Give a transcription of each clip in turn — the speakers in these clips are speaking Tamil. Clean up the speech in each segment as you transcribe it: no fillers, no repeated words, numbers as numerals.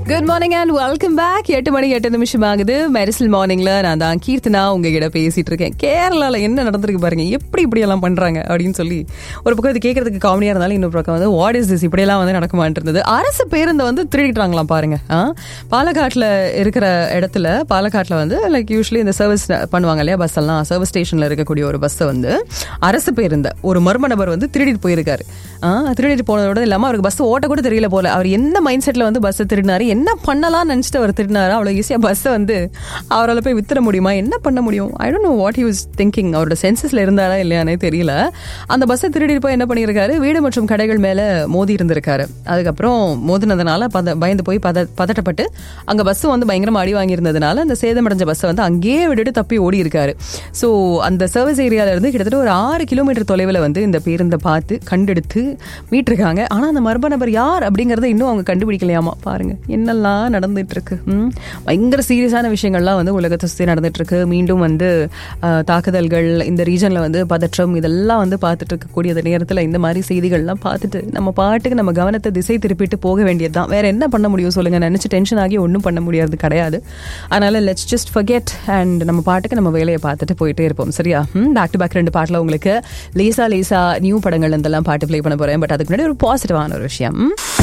Good morning and welcome back. 8 மணி 8 நிமிஷம் ஆகுது. மெரிசல் மார்னிங்ல நான் தான் கீர்த்தனா உங்ககிட்ட பேசிட்டு இருக்கேன். கேரளால என்ன நடந்திருக்கு பாருங்க, இப்படி எல்லாம் பண்றாங்க அப்படின்னு சொல்லி ஒரு பக்கம் இது கேட்கறதுக்கு காமெடியா இருந்தாலும் இன்னொரு பக்கம் வந்து வாட் இஸ் திஸ், இப்படியெல்லாம் வந்து நடக்குமான் இருந்தது. அரசு பேருந்தை வந்து திருடிட்டாங்களாம் பாருங்க. பாலக்காட்டுல இருக்கிற இடத்துல, பாலக்காட்டுல வந்து லைக் யூஸ்வலி இந்த சர்வீஸ் பண்ணுவாங்க இல்லையா, பஸ் எல்லாம் சர்வீஸ் ஸ்டேஷன்ல இருக்கக்கூடிய ஒரு பஸ்ஸை வந்து அரசு பேருந்தை ஒரு மர்ம நபர் வந்து திருடிட்டு போயிருக்காரு. திருடிட்டு போனதோட இல்லாம அவருக்கு பஸ் ஓட்ட கூட தெரியல போல. அவர் என்ன மைண்ட் செட்ல வந்து பஸ்ஸை திருடினாரு, என்ன பண்ணலாம் நினைச்சிட்டு அவர் திருடினாரு. அவ்வளவு ஈஸியா பஸ்ஸை வந்து அவரால் போய் வித்துற முடியுமா, என்ன பண்ண முடியும்? I don't know what he was thinking. அவரோட சென்சஸ்ல இருந்தாரா இல்லையானே தெரியல. அந்த பஸ்ஸை திருடிட்டு போய் என்ன பண்ணியிருக்காரு, வீடு மற்றும் கடைகள் மேல மோதி இருந்திருக்காரு. அதுக்கப்புறம் மோதினதுனால பயந்து போய் பதட்டப்பட்டு அங்க பஸ் வந்து பயங்கரமா அடி வாங்கியிருந்ததுனால அந்த சேதமடைஞ்ச பஸ்ஸை வந்து அங்கேயே விட்டுட்டு தப்பி ஓடி இருக்காரு. ஸோ அந்த சர்வீஸ் ஏரியால இருந்து கிட்டத்தட்ட ஒரு 6 கிலோமீட்டர் தொலைவில் வந்து இந்த பேருந்தை பார்த்து கண்டெடுத்து மீட்டிருக்காங்க. ஆனா அந்த மர்ம நபர் யார் அப்படிங்கறத இன்னும் அவங்க கண்டுபிடிக்கலையாமா. பாருங்க என்னெல்லாம் நடந்துட்டு இருக்கு. பயங்கர சீரியஸான விஷயங்கள்லாம் வந்து உலகத்தை சுற்றி நடந்துட்டு இருக்கு. மீண்டும் வந்து தாக்குதல்கள், இந்த ரீஜன்ல வந்து பதற்றம், இதெல்லாம் வந்து பார்த்துட்டு இருக்கக்கூடிய நேரத்தில் இந்த மாதிரி செய்திகள்லாம் பார்த்துட்டு நம்ம பாட்டுக்கு நம்ம கவனத்தை திசை திருப்பிட்டு போக வேண்டியதுதான். வேற என்ன பண்ண முடியும் சொல்லுங்க? நினைச்சு டென்ஷன் ஆகி ஒன்றும் பண்ண முடியாது கிடையாது. அதனால லெட்ஸ் ஜஸ்ட் ஃபர்கெட் அண்ட் நம்ம பாட்டுக்கு நம்ம வேலையை பார்த்துட்டு போயிட்டே இருப்போம். சரியா? பேக் டு பேக் 2 பாட்டில் உங்களுக்கு லேசா நியூ படங்கள் இதெல்லாம் பாட்டு பிளே பண்ண போறேன். பட் அதுக்கு முன்னாடி ஒரு பாசிட்டிவான ஒரு விஷயம்.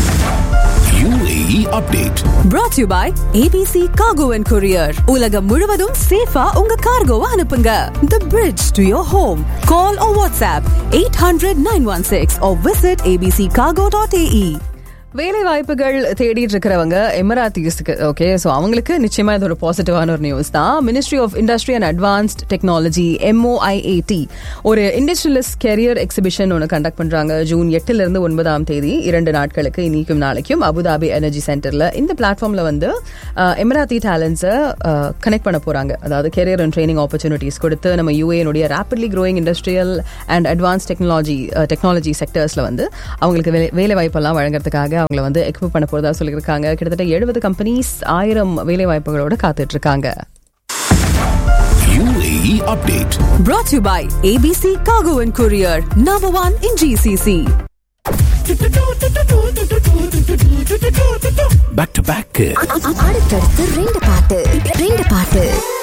UAE update brought to you by ABC Cargo and Courier. உலகம் முழுவதும் சேஃபா உங்க கார்கோவை அனுப்புங்க. The bridge to your home. Call or WhatsApp 800-916 or visit abccargo.ae. வேலை வாய்ப்புகள் தேடிட்டு இருக்கிறவங்க எமிராத்திஸ்க்கு, ஓகே, ஸோ அவங்களுக்கு நிச்சயமா இது ஒரு பாசிட்டிவான ஒரு நியூஸ் தான். Ministry of industry and advanced technology MOIAT ஒரு இண்டஸ்ட்ரியலிஸ்ட் கெரியர் எக்ஸிபிஷன் ஒன்று கண்டக்ட் பண்றாங்க. ஜூன் 8 to 9 2 நாட்களுக்கு, இன்னைக்கும் நாளைக்கும் அபுதாபி எனர்ஜி சென்டர்ல. இந்த பிளாட்ஃபார்ம்ல வந்து எமிராத்தி டேலண்ட்ஸை கனெக்ட் பண்ண போறாங்க. அதாவது கெரியர் அண்ட் ட்ரைனிங் ஆப்பர்ச்சுனிட்டிஸ் கொடுத்து நம்ம UAE rapidly growing industrial and advanced technology செக்டர்ஸ்ல வந்து அவங்களுக்கு வேலை வாய்ப்பெல்லாம் வழங்குறதுக்காக அவங்களை வந்து எக்யூப் பண்ண போறதா சொல்லியிருக்காங்க. கிட்டத்தட்ட 70 கம்பெனிஸ் 1000 வேலை வாய்ப்புகளோட காத்துட்டு இருக்காங்க. UAE update brought to you by ABC Cargo and Courier, number 1 in GCC. back to back அடுத்தடுத்து 2 பாட்டு